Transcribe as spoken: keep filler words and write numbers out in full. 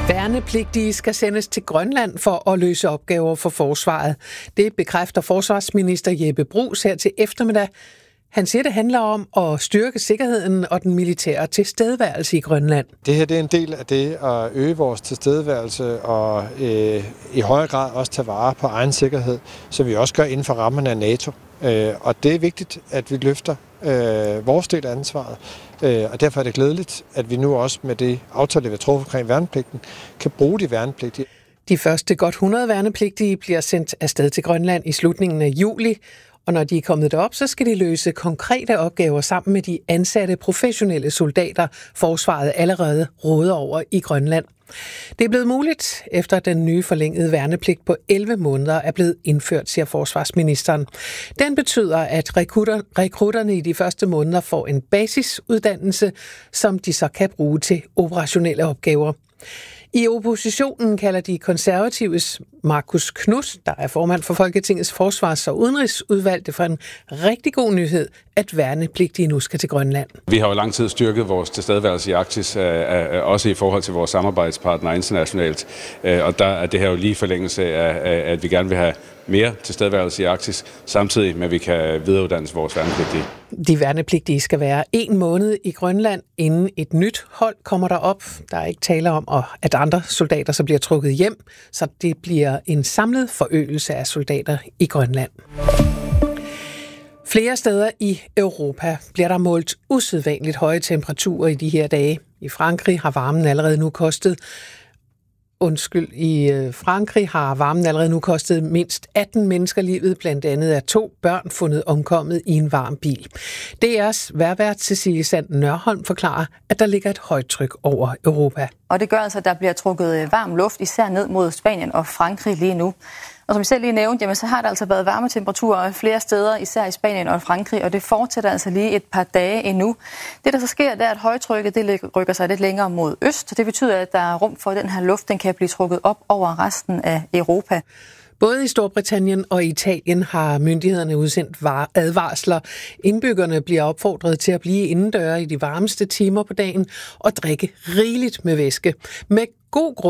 Værnepligtige skal sendes til Grønland for at løse opgaver for forsvaret. Det bekræfter forsvarsminister Jeppe Bruus her til eftermiddag. Han siger, det handler om at styrke sikkerheden og den militære tilstedeværelse i Grønland. Det her det er en del af det at øge vores tilstedeværelse og øh, i højere grad også tage vare på egen sikkerhed, som vi også gør inden for rammerne af NATO. Øh, og det er vigtigt, at vi løfter øh, vores del af ansvaret. Øh, og derfor er det glædeligt, at vi nu også med det aftale, vi har truffet omkring værnepligten, kan bruge de værnepligtige. De første godt hundrede værnepligtige bliver sendt afsted til Grønland i slutningen af juli. Og når de er kommet derop, så skal de løse konkrete opgaver sammen med de ansatte professionelle soldater, forsvaret allerede råder over i Grønland. Det er blevet muligt, efter den nye forlængede værnepligt på elleve måneder er blevet indført, siger forsvarsministeren. Den betyder, at rekrutter, rekrutterne i de første måneder får en basisuddannelse, som de så kan bruge til operationelle opgaver. I oppositionen kalder de konservatives Marcus Knuth, der er formand for Folketingets forsvars- og udenrigsudvalg, det for en rigtig god nyhed, at værnepligtige nu skal til Grønland. Vi har jo lang tid styrket vores tilstedeværelse i Arktis, også i forhold til vores samarbejdspartnere internationalt. Og der er det her jo lige forlængelse af, at vi gerne vil have mere tilstedeværelse i Arktis, samtidig med, at vi kan videreuddanne vores værnepligtige. De værnepligtige skal være en måned i Grønland, inden et nyt hold kommer derop. Der er ikke tale om, at andre soldater så bliver trukket hjem, så det bliver en samlet forøgelse af soldater i Grønland. Flere steder i Europa bliver der målt usædvanligt høje temperaturer i de her dage. I Frankrig har varmen allerede nu kostet Undskyld, i Frankrig har varmen allerede nu kostet mindst atten mennesker livet, blandt andet er to børn fundet omkommet i en varm bil. D R's vejrvært Cecilie Sand Nørholm forklarer, at der ligger et højtryk over Europa. Og det gør altså, at der bliver trukket varm luft, især ned mod Spanien og Frankrig lige nu. Og som jeg selv lige nævnte, jamen, så har der altså været varme temperaturer flere steder, især i Spanien og Frankrig, og det fortsætter altså lige et par dage endnu. Det, der så sker, det er, at højtrykket det rykker sig lidt længere mod øst, og det betyder, at der er rum for, at den her luft den kan blive trukket op over resten af Europa. Både i Storbritannien og i Italien har myndighederne udsendt advarsler. Indbyggerne bliver opfordret til at blive indendøre i de varmeste timer på dagen og drikke rigeligt med væske. Med god grund